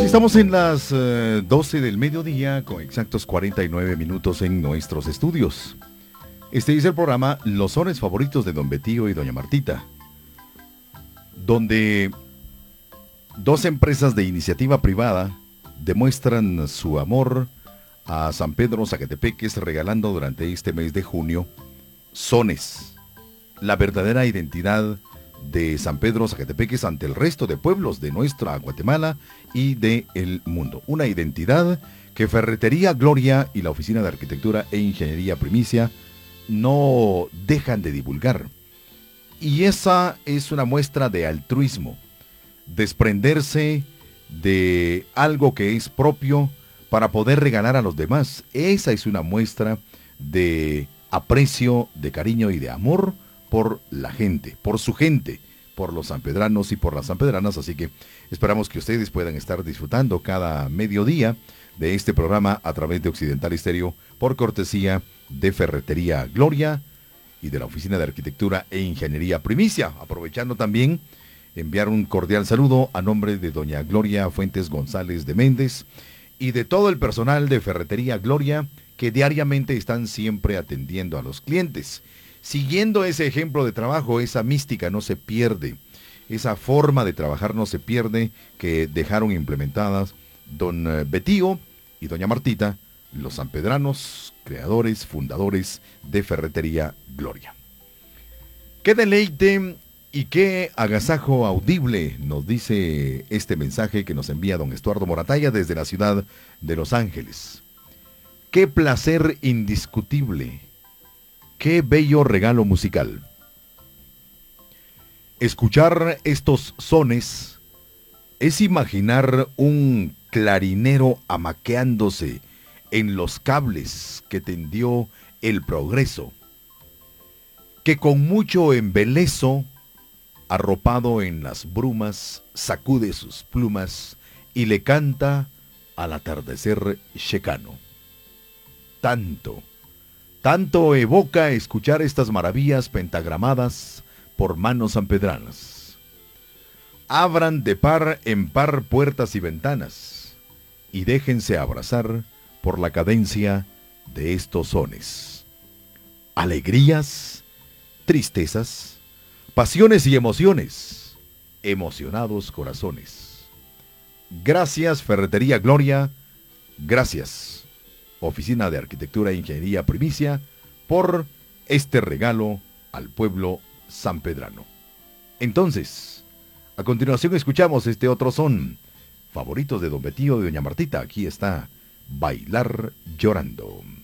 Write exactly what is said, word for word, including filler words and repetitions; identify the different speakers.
Speaker 1: Estamos en las eh, doce del mediodía con exactos cuarenta y nueve minutos en nuestros estudios. Este es el programa Los Sones Favoritos de Don Betío y Doña Martita, donde dos empresas de iniciativa privada demuestran su amor a San Pedro Zacatepeques regalando durante este mes de junio sones, la verdadera identidad de San Pedro Zacatepeques ante el resto de pueblos de nuestra Guatemala y del mundo. Una identidad que Ferretería Gloria y la Oficina de Arquitectura e Ingeniería Primicia no dejan de divulgar. Y esa es una muestra de altruismo, desprenderse de algo que es propio para poder regalar a los demás. Esa es una muestra de aprecio, de cariño y de amor por la gente, por su gente, por los sanpedranos y por las sanpedranas. Así que esperamos que ustedes puedan estar disfrutando cada mediodía de este programa a través de Occidental Estéreo por cortesía de Ferretería Gloria y de la Oficina de Arquitectura e Ingeniería Primicia. Aprovechando también enviar un cordial saludo a nombre de doña Gloria Fuentes González de Méndez y de todo el personal de Ferretería Gloria que diariamente están siempre atendiendo a los clientes. Siguiendo ese ejemplo de trabajo, esa mística no se pierde, esa forma de trabajar no se pierde que dejaron implementadas don Betío y doña Martita, los sanpedranos, creadores, fundadores de Ferretería Gloria. Qué deleite y qué agasajo audible nos dice este mensaje que nos envía don Estuardo Moratalla desde la ciudad de Los Ángeles. Qué placer indiscutible. ¡Qué bello regalo musical! Escuchar estos sones es imaginar un clarinero amaqueándose en los cables que tendió el progreso, que con mucho embeleso, arropado en las brumas, sacude sus plumas y le canta al atardecer checano. Tanto... Tanto evoca escuchar estas maravillas pentagramadas por manos sanpedranas. Abran de par en par puertas y ventanas y déjense abrazar por la cadencia de estos sones. Alegrías, tristezas, pasiones y emociones, emocionados corazones. Gracias Ferretería Gloria, gracias Oficina de Arquitectura e Ingeniería Primicia, por este regalo al pueblo sanpedrano. Entonces, a continuación escuchamos este otro son, favoritos de don Betío y doña Martita. Aquí está, Bailar Llorando.